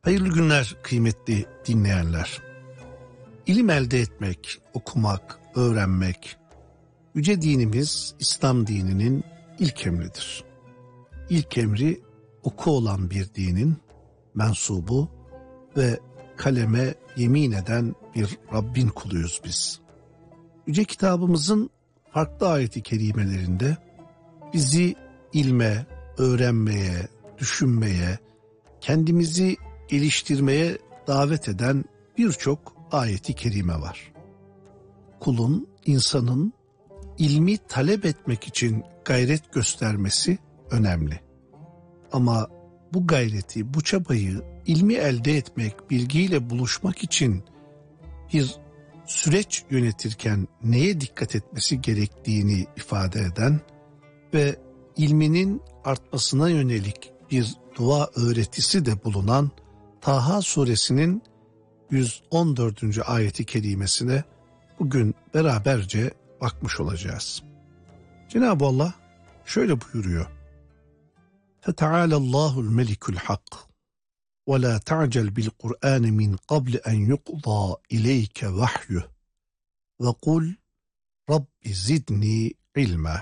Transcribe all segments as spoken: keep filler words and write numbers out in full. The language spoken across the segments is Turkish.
Hayırlı günler kıymetli dinleyenler. İlim elde etmek, okumak, öğrenmek, yüce dinimiz İslam dininin ilk emridir. İlk emri oku olan bir dinin mensubu ve kaleme yemin eden bir Rabbin kuluyuz biz. Yüce kitabımızın farklı ayeti kerimelerinde bizi ilme, öğrenmeye, düşünmeye, kendimizi geliştirmeye davet eden birçok ayeti kerime var. Kulun, insanın ilmi talep etmek için gayret göstermesi önemli. Ama bu gayreti, bu çabayı ilmi elde etmek, bilgiyle buluşmak için bir süreç yönetirken neye dikkat etmesi gerektiğini ifade eden ve ilminin artmasına yönelik bir dua öğretisi de bulunan Taha suresinin yüz on dördüncü ayeti kerimesine bugün beraberce bakmış olacağız. Cenab-ı Allah şöyle buyuruyor. فَتَعَالَ اللّٰهُ الْمَلِكُ الْحَقِّ وَلَا تَعْجَلْ بِالْقُرْآنِ مِنْ قَبْلِ أَنْ يُقْضَى إِلَيْكَ وَحْيُهُ وَقُلْ رَبِّ زِدْنِي عِلْمًا.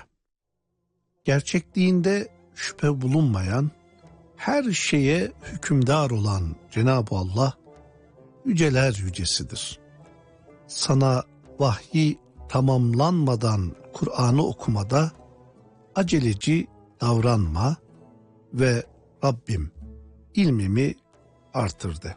Gerçekliğinde şüphe bulunmayan, her şeye hükümdar olan Cenab-ı Allah yüceler yücesidir. Sana vahyi tamamlanmadan Kur'an'ı okumada aceleci davranma ve Rabbim ilmimi artırdı.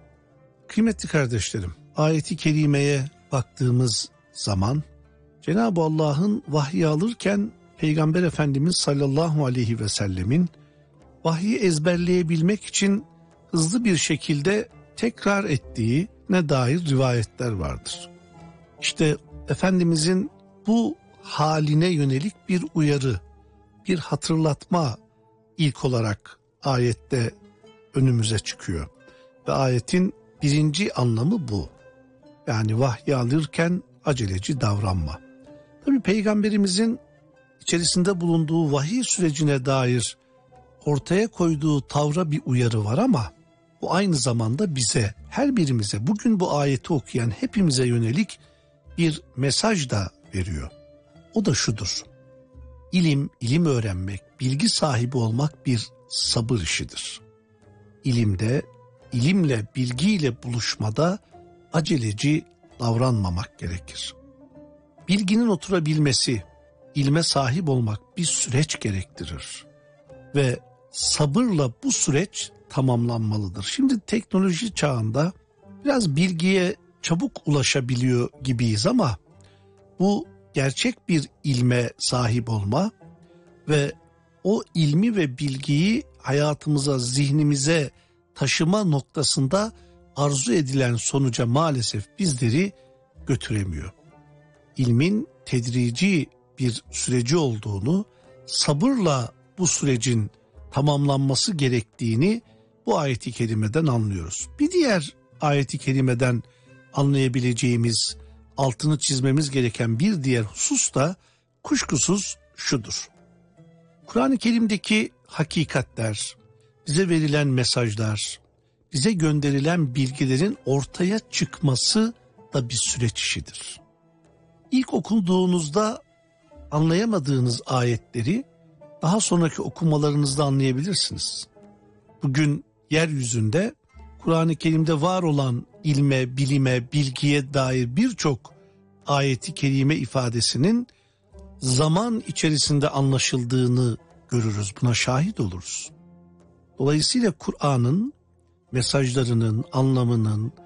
Kıymetli kardeşlerim, ayeti kerimeye baktığımız zaman Cenab-ı Allah'ın vahyi alırken Peygamber Efendimiz sallallahu aleyhi ve sellemin vahyi ezberleyebilmek için hızlı bir şekilde tekrar ettiğine dair rivayetler vardır. İşte Efendimizin bu haline yönelik bir uyarı, bir hatırlatma ilk olarak ayette önümüze çıkıyor. Ve ayetin birinci anlamı bu. Yani vahyi alırken aceleci davranma. Tabii Peygamberimizin içerisinde bulunduğu vahiy sürecine dair ortaya koyduğu tavra bir uyarı var ama bu aynı zamanda bize, her birimize, bugün bu ayeti okuyan hepimize yönelik bir mesaj da veriyor. O da şudur: İlim, ilim öğrenmek, bilgi sahibi olmak bir sabır işidir. İlimde, ilimle, bilgiyle buluşmada aceleci davranmamak gerekir. Bilginin oturabilmesi, ilme sahip olmak bir süreç gerektirir. Ve sabırla bu süreç tamamlanmalıdır. Şimdi teknoloji çağında biraz bilgiye çabuk ulaşabiliyor gibiyiz ama bu gerçek bir ilme sahip olma ve o ilmi ve bilgiyi hayatımıza, zihnimize taşıma noktasında arzu edilen sonuca maalesef bizleri götüremiyor. İlmin tedrici bir süreci olduğunu, sabırla bu sürecin tamamlanması gerektiğini bu ayeti kerimeden anlıyoruz. Bir diğer ayeti kerimeden anlayabileceğimiz, altını çizmemiz gereken bir diğer husus da kuşkusuz şudur: Kur'an-ı Kerim'deki hakikatler, bize verilen mesajlar, bize gönderilen bilgilerin ortaya çıkması da bir süreç işidir. İlk okuduğunuzda anlayamadığınız ayetleri daha sonraki okumalarınızda anlayabilirsiniz. Bugün yeryüzünde Kur'an-ı Kerim'de var olan ilme, bilime, bilgiye dair birçok ayeti kerime ifadesinin zaman içerisinde anlaşıldığını görürüz, buna şahit oluruz. Dolayısıyla Kur'an'ın mesajlarının, anlamının,